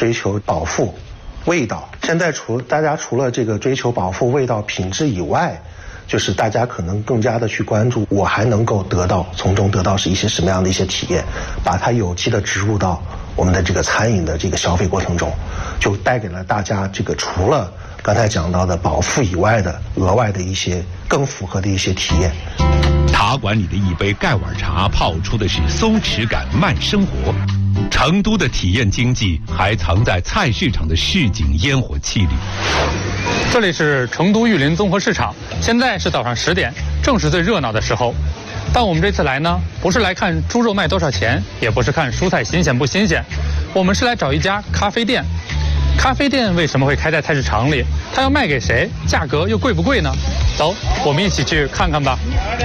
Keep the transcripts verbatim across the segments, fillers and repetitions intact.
追求饱腹、味道。现在除大家除了这个追求饱腹、味道、品质以外，就是大家可能更加的去关注，我还能够得到从中得到是一些什么样的一些体验，把它有机的植入到我们的这个餐饮的这个消费过程中，就带给了大家这个除了刚才讲到的饱腹以外的额外的一些更符合的一些体验。 茶馆里的一杯盖碗茶泡出的是松弛感慢生活。成都的体验经济还藏在菜市场的市井烟火气里。 这里是成都玉林综合市场，现在是早上十点，正是最热闹的时候。但我们这次来呢，不是来看猪肉卖多少钱，也不是看蔬菜新鲜不新鲜，我们是来找一家咖啡店。咖啡店为什么会开在菜市场里？它要卖给谁？价格又贵不贵呢？走，我们一起去看看吧。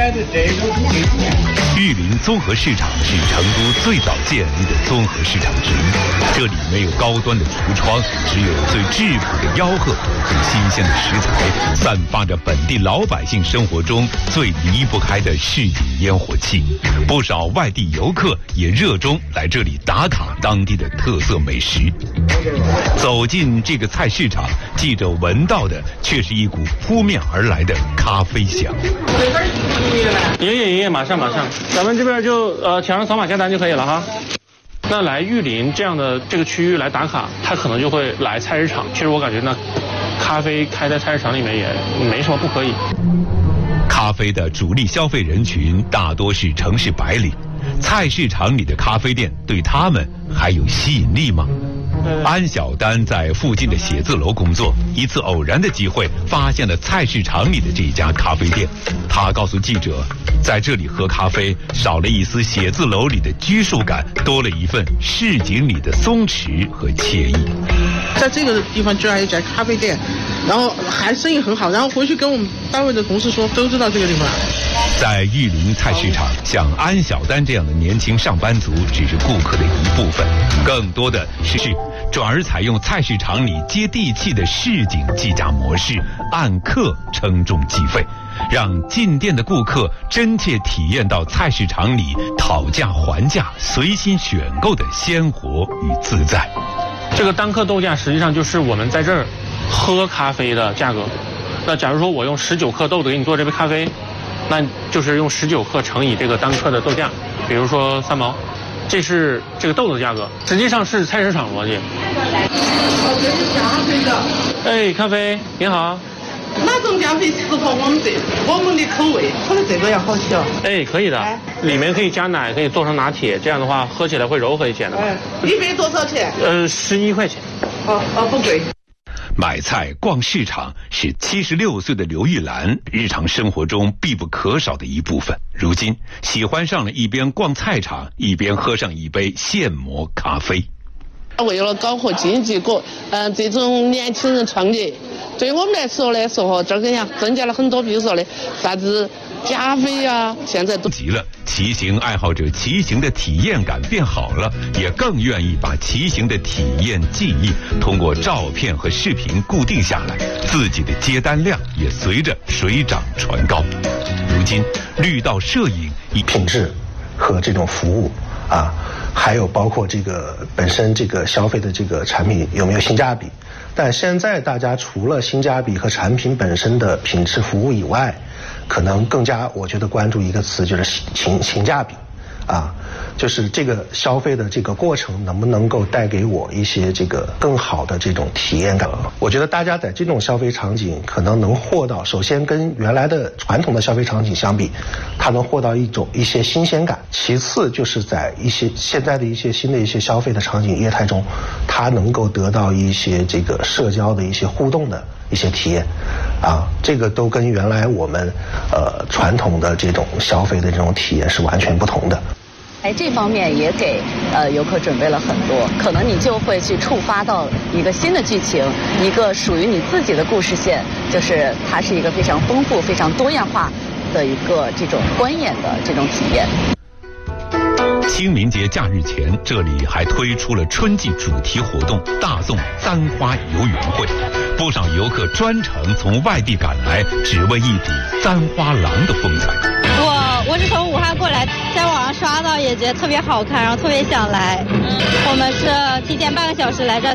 玉林综合市场是成都最早建立的综合市场之一，这里没有高端的橱窗，只有最质朴的吆喝和新鲜的食材，散发着本地老百姓生活中最离不开的市井烟火气。不少外地游客也热衷来这里打卡当地的特色美食。走进这个菜市场，记者闻到的却是一股扑面而来的咖啡香。 爷爷爷爷，马上马上，咱们这边就呃墙上扫码下单就可以了哈。那来玉林这样的这个区域来打卡，他可能就会来菜市场。其实我感觉呢，咖啡开在菜市场里面也没什么不可以。 咖啡的主力消费人群大多是城市白领，菜市场里的咖啡店对他们还有吸引力吗？安小丹在附近的写字楼工作，一次偶然的机会发现了菜市场里的这家咖啡店。他告诉记者，在这里喝咖啡少了一丝写字楼里的拘束感，多了一份市井里的松弛和惬意。 在这个地方居然有一家咖啡店，然后还生意很好，然后回去跟我们单位的同事说，都知道这个地方。 在玉林菜市场，像安小丹这样的年轻上班族只是顾客的一部分，更多的是转而采用菜市场里接地气的市井计价模式，按克称重计费，让进店的顾客真切体验到菜市场里讨价还价、随心选购的鲜活与自在。 这个单克豆价实际上就是我们在这儿喝咖啡的价格。那假如说我用十九克豆子给你做这杯咖啡，那就是用十九克乘以这个单克的豆价，比如说三毛。这是这个豆子价格，实际上是菜市场逻辑。 这是加菲的。 哎，咖啡，您好。 哪种加菲适合我们这我们的口味？可能这个要好些哦。 哎，可以的。哎，里面可以加奶，可以做成拿铁，这样的话喝起来会柔和一些的。 哎，一杯多少钱？ 呃，十一块钱。 哦哦，不贵。 买菜逛市场是七十六岁的刘玉兰日常生活中必不可少的一部分。如今喜欢上了一边逛菜场一边喝上一杯现磨咖啡。 为了搞活经济，过嗯这种年轻人创业，对我们来说来说，这个呀增加了很多，比如说的啥子加菲啊，现在都急了。骑行爱好者骑行的体验感变好了，也更愿意把骑行的体验记忆通过照片和视频固定下来，自己的接单量也随着水涨船高。如今绿道摄影以品质和这种服务啊，还有包括这个本身这个消费的这个产品有没有性价比。但现在大家除了性价比和产品本身的品质服务以外，可能更加我觉得关注一个词，就是性性价比啊，就是这个消费的这个过程能不能够带给我一些这个更好的这种体验感。我觉得大家在这种消费场景可能能获到，首先跟原来的传统的消费场景相比，它能获到一种一些新鲜感。其次就是在一些现在的一些新的一些消费的场景业态中，它能够得到一些这个社交的一些互动的一些体验啊，这个都跟原来我们呃传统的这种消费的这种体验是完全不同的。 哎，这方面也给呃游客准备了很多，可能你就会去触发到一个新的剧情，一个属于你自己的故事线，就是它是一个非常丰富、非常多样化的一个这种观演的这种体验。 清明节假日前，这里还推出了春季主题活动大宋簪花游园会，不少游客专程从外地赶来，只为一睹簪花郎的风采。 我我是从武汉过来，在网上刷到也觉得特别好看，然后特别想来。我们是提前半个小时来这